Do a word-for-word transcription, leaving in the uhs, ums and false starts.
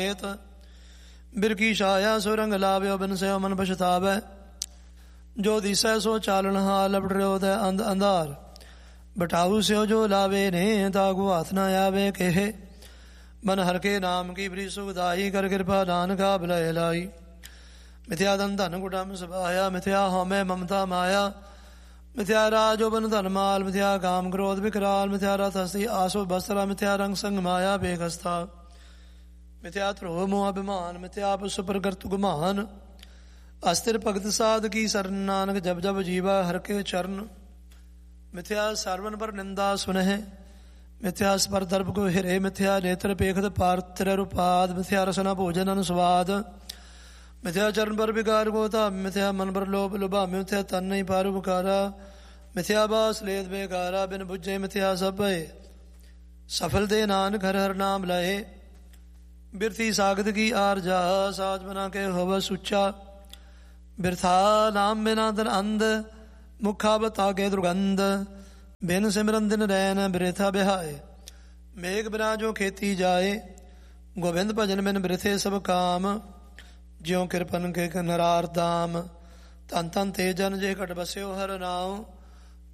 ਬਿਰਕੀ ਛਾਇਆ ਸੋ ਰੰਗ ਲਾਵਿਓ ਬਿਨ ਸਿਓ ਮਨ ਪਛਤਾਵੈ। ਜੋ ਦਿਸੈ ਸੋ ਚਾਲਣ ਹਾਲ ਲਪਟਰਿਓ ਤੈ ਅੰਧ ਅੰਧਾਰ। ਬਟਾਊ ਸਿਓ ਜੋ ਲਾਵੇ ਨੇ ਤਾਗੂ ਹੱਥ ਨਾ ਆਵੇ ਕਹੇ। ਮਨ ਹਰ ਕੇ ਨਾਮ ਕੀ ਬਰੀ ਸੁਖਦਾਈ ਕਰ ਕਿਰਪਾ ਨਾਨਕਾ ਭਲੈ ਲਾਈ। ਮਿਥਿਆ ਧਨ ਧਨ ਕੁਟਮ ਸਭਾਇਆ ਮਿਥਿਆ ਹਉਮੈ ਮਮਤਾ ਮਾਇਆ। ਮਿਥਿਆ ਰਾਜੋ ਬਨ ਧਨ ਮਾਲ ਮਿਥਿਆ ਕਾਮ ਕ੍ਰੋਧ ਵਿਕਰਾਲ। ਮਿਥਿਆ ਰਥ ਹਸਤੀ ਆਸੋ ਬਸਤਰਾ ਮਿਥਿਆ ਰੰਗ ਸੰਗ ਮਾਇਆ ਬੇਖਸਤਾ। ਮਿਥਿਆ ਧਰੋ ਮੋਹ ਅਭਿਮਾਨ ਮਿਥਿਆ ਪਸੁ ਪ੍ਰਗਟ ਗੁਮਾਨ। ਅਸਥਿਰ ਭਗਤ ਸਾਧ ਕੀ ਸਰਨ ਨਾਨਕ ਜਬ ਜਬ ਜੀਵਾ ਹਰ ਕੇ ਚਰਨ। ਮਿਥਿਆ ਸਰਵਨ ਪਰ ਨਿੰਦਾ ਸੁਨਹਿ ਮਿਥਿਆ ਸਪਰ ਦਰਬ ਕੋ ਹਿਰੇ। ਮਿਥਿਆ ਨੇਤਰ ਪੇਖਤ ਪਾਰਤਰ ਰੁਪਾਦ। ਮਿਥਿਆ ਰਸਨਾ ਭੋਜਨ ਅਨੁਸਵਾਦ। ਮਿਥਿਆ ਚਰਨ ਪਰ ਵਿਕਾਰ ਕੋ ਧਾਮ। ਮਿਥਿਆ ਮਨ ਪਰ ਲੋਭ ਲੁਭਾਮਿ। ਮਿਥਿਆ ਤਨ ਨਹੀਂ ਪਾਰ ਉਪਕਾਰਾ। ਮਿਥਿਆ ਬਾਸ ਲੇਤ ਬੇਕਾਰਾ। ਬਿਨ ਬੁੱਝੇ ਮਿਥਿਆ ਸਭ ਭਏ ਸਫਲ ਦੇ ਨਾਨਕ ਹਰਿ ਹਰਿ ਨਾਮ ਲਏ। ਬਿਰਥੀ ਸਾਗਤ ਕੀ ਆਰਜਾ ਸਾਜ ਬਨਾ ਕੇ ਹੋਵ ਸੁੱਚਾ। ਬਿਰਥਾ ਨਾਮ ਬਿਨਾ ਦਰ ਅੰਧ ਮੁਖਾ ਬਤਾ ਕੇ ਦੁਰਗੰਧ। ਬਿਨ ਸਿਮਰਨ ਦਿਨ ਰੈਨ ਬਿਰਥਾ ਬਿਹਾਏ। ਮੇਘ ਬਿਨਾ ਜੋ ਖੇਤੀ ਜਾਏ ਗੋਬਿੰਦ ਭਜਨ ਬਿਨ ਬਿਰਥੇ ਸਭ ਕਾਮ। ਜਿਉ ਕਿਰਪਨ ਕੇ ਨਰਾਰ ਦਾਮ। ਧਨ ਧਨ ਤੇ ਜਨ ਜੇ ਘਟ ਬਸਿਓ ਹਰ ਨਾਉ।